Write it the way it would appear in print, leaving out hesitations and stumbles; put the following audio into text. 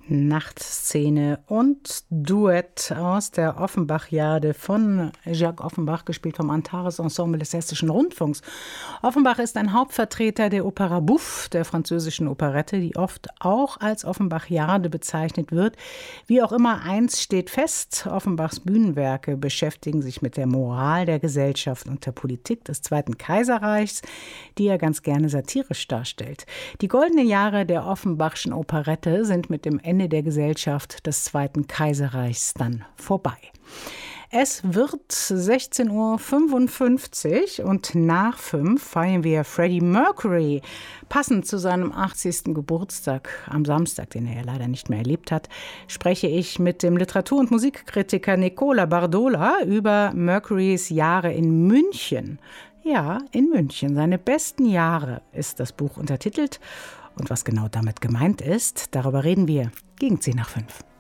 Nachtszene und Duett aus der Offenbach-Jade von Jacques Offenbach, gespielt vom Antares Ensemble des Hessischen Rundfunks. Offenbach ist ein Hauptvertreter der Opéra Bouffe, der französischen Operette, die oft auch als Offenbach-Jade bezeichnet wird. Wie auch immer, eins steht fest: Offenbachs Bühnenwerke beschäftigen sich mit der Moral der Gesellschaft und der Politik des Zweiten Kaiserreichs, die er ganz gerne satirisch darstellt. Die goldenen Jahre der Offenbachschen Operette sind mit dem Ende der Gesellschaft des Zweiten Kaiserreichs dann vorbei. Es wird 16:55 Uhr und nach 5 feiern wir Freddie Mercury. Passend zu seinem 80. Geburtstag am Samstag, den er ja leider nicht mehr erlebt hat, spreche ich mit dem Literatur- und Musikkritiker Nicola Bardola über Mercurys Jahre in München. Ja, in München. Seine besten Jahre ist das Buch untertitelt. Und was genau damit gemeint ist, darüber reden wir gegen 10 nach 5.